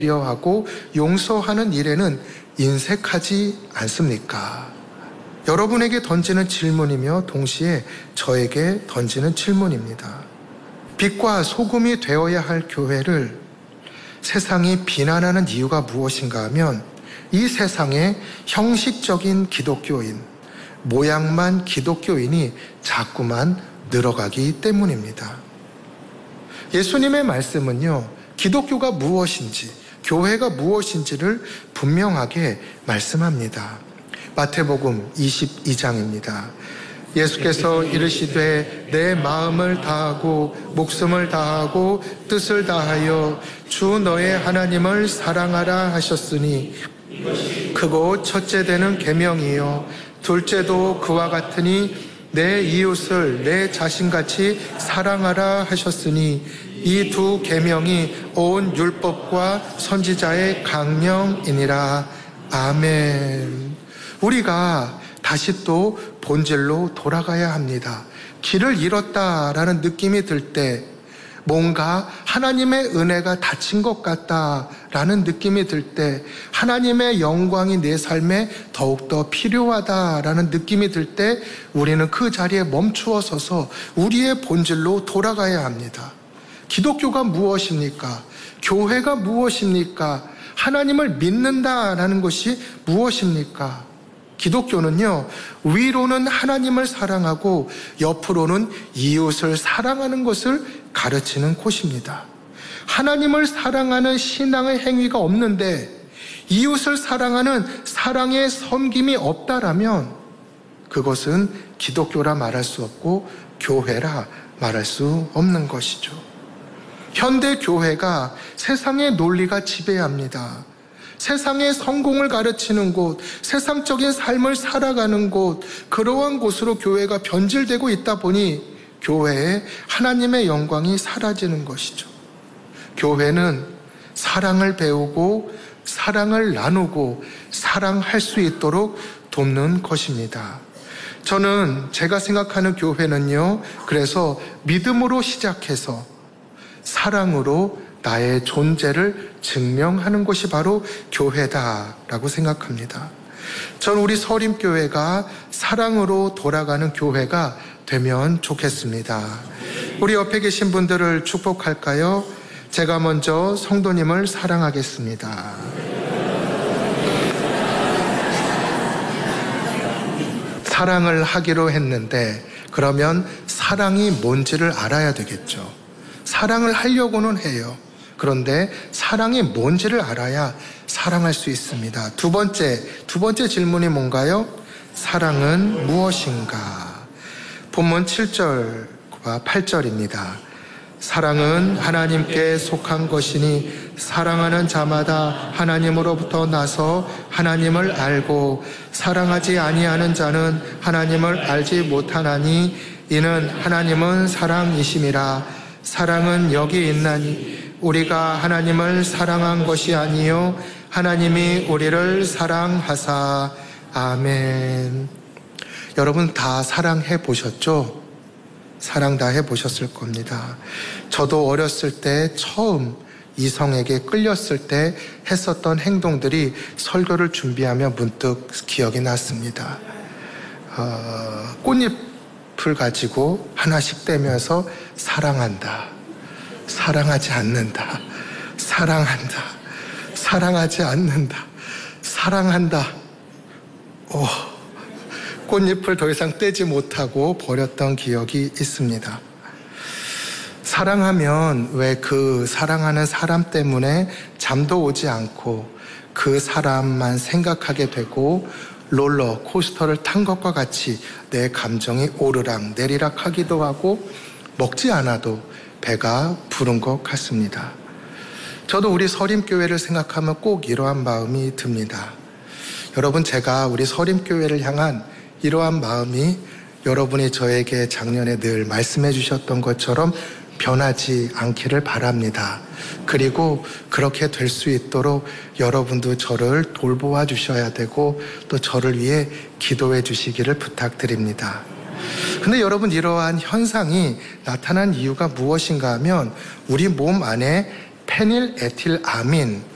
배려하고 용서하는 일에는 인색하지 않습니까? 여러분에게 던지는 질문이며 동시에 저에게 던지는 질문입니다. 빛과 소금이 되어야 할 교회를 세상이 비난하는 이유가 무엇인가 하면 이 세상에 형식적인 기독교인, 모양만 기독교인이 자꾸만 늘어가기 때문입니다. 예수님의 말씀은요, 기독교가 무엇인지, 교회가 무엇인지를 분명하게 말씀합니다. 마태복음 22장입니다. 예수께서 이르시되 내 마음을 다하고 목숨을 다하고 뜻을 다하여 주 너의 하나님을 사랑하라 하셨으니 그곳 첫째 되는 계명이요 둘째도 그와 같으니 내 이웃을 내 자신같이 사랑하라 하셨으니 이 두 계명이 온 율법과 선지자의 강령이니라. 아멘. 우리가 다시 또 본질로 돌아가야 합니다. 길을 잃었다라는 느낌이 들 때, 뭔가 하나님의 은혜가 닫힌 것 같다라는 느낌이 들 때, 하나님의 영광이 내 삶에 더욱더 필요하다라는 느낌이 들 때 우리는 그 자리에 멈추어 서서 우리의 본질로 돌아가야 합니다. 기독교가 무엇입니까? 교회가 무엇입니까? 하나님을 믿는다라는 것이 무엇입니까? 기독교는요, 위로는 하나님을 사랑하고 옆으로는 이웃을 사랑하는 것을 가르치는 곳입니다. 하나님을 사랑하는 신앙의 행위가 없는데 이웃을 사랑하는 사랑의 섬김이 없다라면 그것은 기독교라 말할 수 없고 교회라 말할 수 없는 것이죠. 현대 교회가 세상의 논리가 지배합니다. 세상의 성공을 가르치는 곳, 세상적인 삶을 살아가는 곳, 그러한 곳으로 교회가 변질되고 있다 보니 교회에 하나님의 영광이 사라지는 것이죠. 교회는 사랑을 배우고 사랑을 나누고 사랑할 수 있도록 돕는 것입니다. 저는 제가 생각하는 교회는요, 그래서 믿음으로 시작해서 사랑으로 나의 존재를 증명하는 것이 바로 교회다라고 생각합니다. 저는 우리 서림교회가 사랑으로 돌아가는 교회가 되면 좋겠습니다. 우리 옆에 계신 분들을 축복할까요? 제가 먼저 성도님을 사랑하겠습니다. 사랑을 하기로 했는데 그러면 사랑이 뭔지를 알아야 되겠죠. 사랑을 하려고는 해요. 그런데 사랑이 뭔지를 알아야 사랑할 수 있습니다. 두 번째 질문이 뭔가요? 사랑은 무엇인가? 본문 7절과 8절입니다. 사랑은 하나님께 속한 것이니 사랑하는 자마다 하나님으로부터 나서 하나님을 알고 사랑하지 아니하는 자는 하나님을 알지 못하나니 이는 하나님은 사랑이심이라. 사랑은 여기 있나니 우리가 하나님을 사랑한 것이 아니요 하나님이 우리를 사랑하사. 아멘. 여러분 다 사랑해 보셨죠? 사랑 다 해보셨을 겁니다. 저도 어렸을 때 처음 이성에게 끌렸을 때 했었던 행동들이 설교를 준비하며 문득 기억이 났습니다. 꽃잎을 가지고 하나씩 떼면서 사랑한다, 사랑하지 않는다, 사랑한다, 사랑하지 않는다, 사랑한다. 꽃잎을 더 이상 떼지 못하고 버렸던 기억이 있습니다. 사랑하면 왜 그 사랑하는 사람 때문에 잠도 오지 않고 그 사람만 생각하게 되고 롤러코스터를 탄 것과 같이 내 감정이 오르락 내리락 하기도 하고 먹지 않아도 배가 부른 것 같습니다. 저도 우리 서림교회를 생각하면 꼭 이러한 마음이 듭니다. 여러분, 제가 우리 서림교회를 향한 이러한 마음이 여러분이 저에게 작년에 늘 말씀해 주셨던 것처럼 변하지 않기를 바랍니다. 그리고 그렇게 될 수 있도록 여러분도 저를 돌보아 주셔야 되고 또 저를 위해 기도해 주시기를 부탁드립니다. 근데 여러분, 이러한 현상이 나타난 이유가 무엇인가 하면 우리 몸 안에 페닐에틸아민,